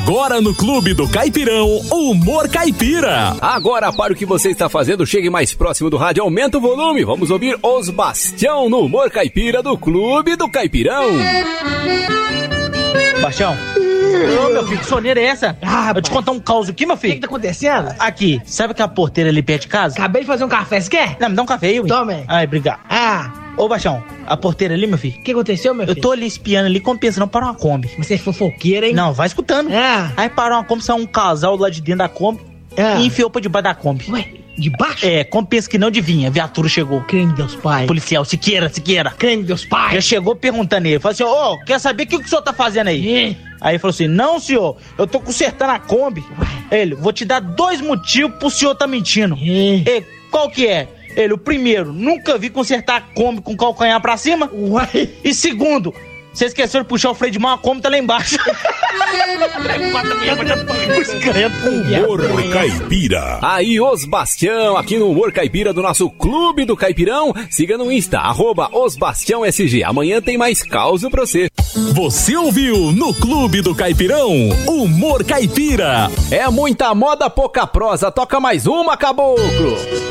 Agora no Clube do Caipirão, Humor Caipira. Agora para o que você está fazendo, chegue mais próximo do rádio, aumenta o volume. Vamos ouvir Os Bastião no Humor Caipira do Clube do Caipirão. Bastião. Ô, meu filho, que soneira é essa? Vou te contar um caos aqui, meu filho. O que tá acontecendo? Aqui, sabe aquela porteira ali perto de casa? Acabei de fazer um café, você quer? Não, me dá um café aí, ué. Tome. Ai, obrigado. Ô, Bastião, a porteira ali, meu filho. O que aconteceu, meu filho? Eu tô ali espiando ali, como pensando para uma Kombi. Você é fofoqueira, hein? Não, vai escutando. Aí parou uma Kombi, saiu um casal lá de dentro da Kombi e enfiou pra debaixo da Kombi. Ué, de baixo? Como pensa que não adivinha, a viatura chegou. Creme Deus Pai. Policial, Siqueira. Creme Deus Pai. Já chegou perguntando ele, falou assim, quer saber o que o senhor tá fazendo aí? Aí ele falou assim, não, senhor, eu tô consertando a Kombi. Ele, vou te dar 2 motivos pro senhor tá mentindo. Ele, qual que é? Ele, o primeiro, nunca vi consertar a Kombi com calcanhar pra cima. E segundo, você esqueceu de puxar o freio de mão, a Kombi tá lá embaixo. Humor Caipira. Aí, Os Bastião, aqui no Humor Caipira do nosso Clube do Caipirão. Siga no Insta, @OsBastiãoSG. Amanhã tem mais caos pra você. Você ouviu no Clube do Caipirão, Humor Caipira. É muita moda, pouca prosa. Toca mais uma, caboclo.